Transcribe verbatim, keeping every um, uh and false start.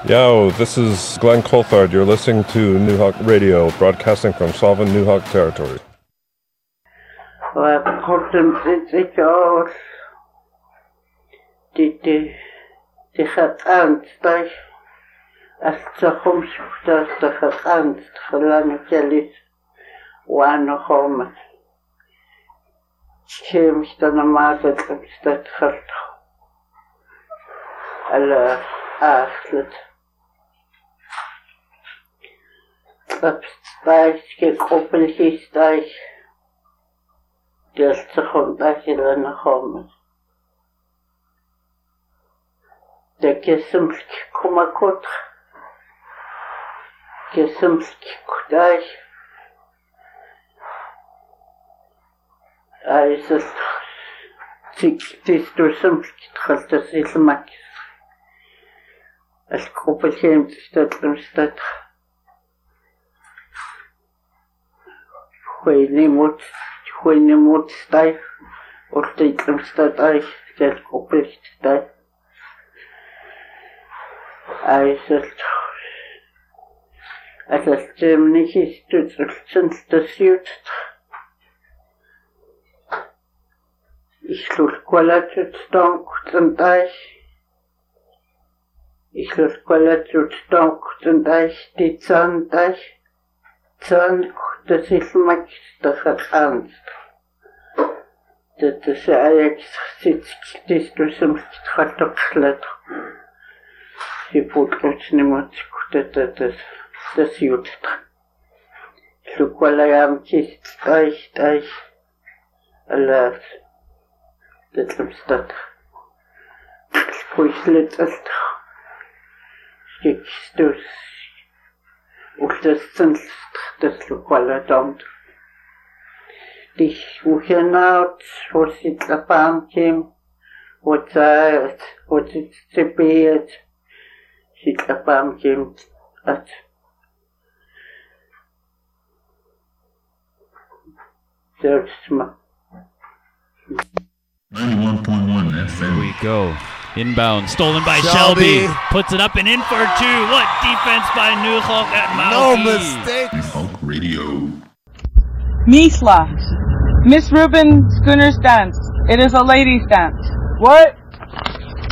Yo, this is Glenn Coulthard. You're listening to New Hawk Radio, broadcasting from Sullivan, New Hawk territory. Well, I put them in the Did the the hat ernst, als ze komt dat de het ernst gelangen is, wanneer komen. Kiem ik dan normaal dat dat gaat. Alle achtlet. Dat spijt ik op een gistdag. Dat ze komt dat je dan komen. De kesemski kumakot. Kesemski kudai. Is het tis semski tchalt as ilmakis. As kopelheim statlum stat. Huene mot, huene mot stai. Orteitlum stat ai, skel kopelht stai. Is het als het niet is, doet het sinds de zuid. Ik wil kwaad het dank ten dag. Ik wil kwaad het dank ten dag, die zandag. Zank, dat is makkelijk het ernst. Dat is eigenlijk zit, het is dus een gaat opsluiten. Je voelt ons niet meer dat dat is dat zuid. Zo kwaad kist dag dag. Alaaf. Dat is dat. Spoislet is. Kijk dus. Of dat is dat is kwaad dan. Die hoe je nou voor zit de paamkiem. Wat het wat het gebeurt. Zit de paamkiem at. Zelfsma. ninety-one point one F M. Here we go. Inbound, stolen by Shelby. Shelby. Puts it up and in for two. What defense by New Hawk at No Mauki. mistake. New Hawk Radio. Misla. Miss Rubin Schooner's dance. It is a ladies' dance. What?